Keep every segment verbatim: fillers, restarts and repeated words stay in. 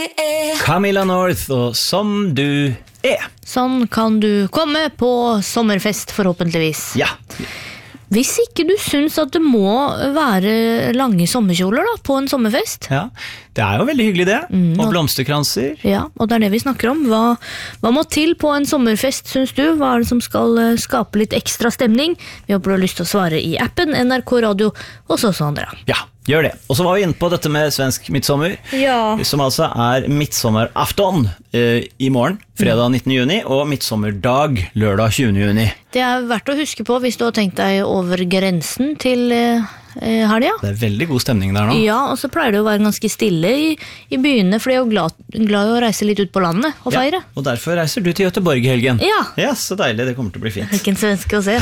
Camilla North og Som du er. Sånn kan du komme på sommerfest forhåpentligvis. Ja. Hvis ikke du syns at det må være lange sommerkjoler da, på en sommerfest. Ja, det er jo veldig hyggelig det. Mm, og blomsterkranser. Ja, og det er det vi snakker om. Hva, hva må til på en sommerfest, syns du? Hva er det som skal uh, skape litt ekstra stemning? Vi håper du har lyst til å svare i appen N R K Radio hos oss andre. Ja, gjør det. Og så var vi inne på dette med svensk midtsommer, Ja. som altså er midtsommerafton eh, i morgen, fredag nittende juni, og midtsommerdag, lørdag tjuende juni. Det er verdt å huske på hvis du har tenkt deg over grensen til uh, helga. Det er veldig god stemning der nå. Ja, og så pleier det å være ganske stille i, i byene, for de er jo glad, glad i å reise litt ut på landet og feire. Ja, og derfor reiser du til Göteborg i helgen. Ja. Ja, så deilig, det kommer til å bli fint. Hvilken svenske å se.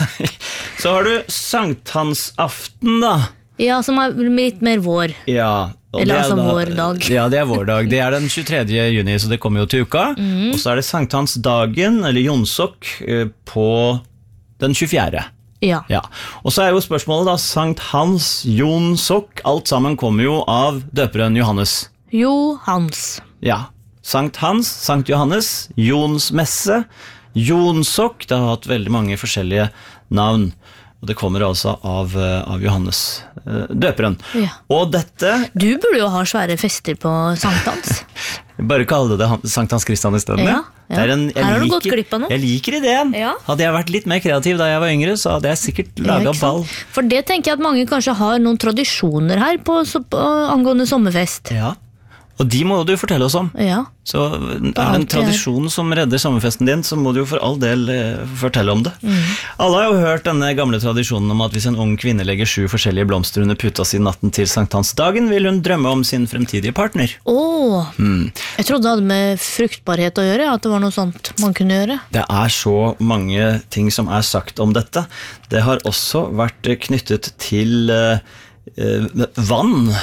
Så har du sankthansaften da. Ja, som er litt mer vår. Ja, og Eller det er altså da- vår dag. Ja, det er vår dag. Det er den tjuetredje juni, så det kommer jo til uka. Mhm. Og så er det sankthansdagen, eller Jonsok, eh, på den tjuefjerde. Ja. Ja. Og så er jo spørsmålet da, Sankt Hans, Jonsok, alt sammen kommer jo av døperen Johannes. Johans. Ja, Sankt Hans, Sankt Johannes, Jons messe, Jonsok, det har hatt veldig mange forskjellige navn. Og det kommer altså av, eh, av Johannes, eh, døperen. Ja. Og dette, Du burde jo ha svære fester på sankthans. bare kalle det han- Sankt Hans Kristian i stedet. Ja, ja. Det er en, jeg Her har du gått liker- glipp av noe. Jeg liker ideen. Ja. Hadde jeg vært litt mer kreativ da jeg var yngre, så hadde jeg sikkert Ja, laget ikke sant? ball. For det tenker jeg at mange kanskje har noen tradisjoner her på, så, på angående sommerfest. Ja. Og de må du fortelle oss om. Ja. Så er det en alltid er. tradisjon som redder sommerfesten din, så må du jo for all del eh, fortelle om det. Mm. Alle har jo hørt denne gamle tradisjonen om at hvis en ung kvinne legger sju forskjellige blomster under puta si natten til sankthansdagen, vil hun drømme om sin fremtidige partner. Åh, Mm. jeg trodde det hadde med fruktbarhet å gjøre, at det var noe sånt man kunne gjøre. Det er så mange ting som er sagt om dette. Det har også vært eh, knyttet til eh, eh, vann,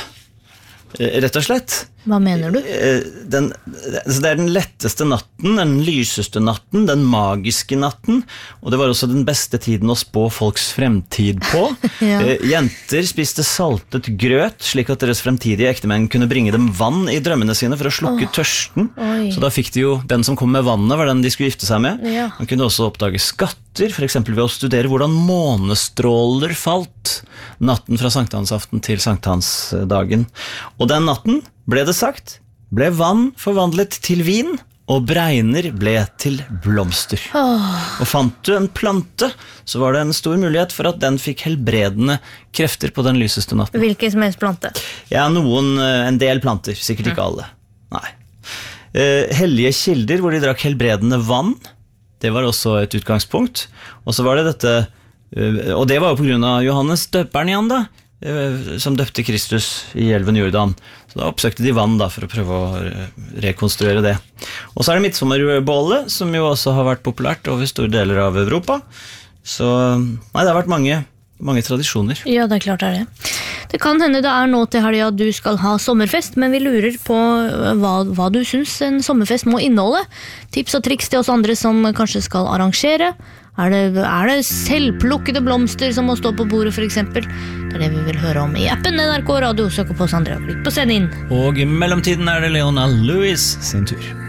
eh, rett og slett. Hva mener du? Eh, Den, altså det er den letteste natten, den lyseste natten, den magiske natten, og det var også den beste tiden å spå folks fremtid på. Ja. Eh, Jenter spiste saltet grøt, slik at deres fremtidige ektemenn kunne bringe dem vann i drømmene sine for å slukke tørsten. Oi. Så da fikk de jo, den som kom med vannet var den de skulle gifte seg med. Ja. Man kunne også oppdage skatter, for eksempel ved å studere hvordan månestråler falt natten fra sankthansaften til sankthansdagen. Og den natten, ble det sagt, ble vann forvandlet til vin, og bregner ble til blomster. Og fant du en plante, så var det en stor mulighet for at den fikk helbredende krefter på den lyseste natten. Hvilken som helst plante. Ja, noen, eh, en del planter, sikkert ikke alle. Nei. Eh, hellige kilder hvor de drakk helbredende vann, det var også et utgangspunkt. Og så var det dette, eh, og det var jo på grunn av Johannes døperen igjen da, eh, som døpte Kristus i elven Jordan. Så da oppsøkte de vann da for å prøve å re- rekonstruere det. Og så er det midtsommerbålet, som jo også har vært populært over store deler av Europa. Så nei, det har vært mange, mange tradisjoner. Ja, det er klart det er det. Det kan hende det er nå til helga du skal ha sommerfest, men vi lurer på hva, hva du syns en sommerfest må inneholde. Tips og triks til oss andre som kanskje skal arrangere. Er det, er det selvplukkede blomster som må stå på bordet, for eksempel? Det er det vi vil høre om i appen N R K Radio. Søk på oss andre og klikk på send inn. Og i mellomtiden er det Leona Lewis sin tur.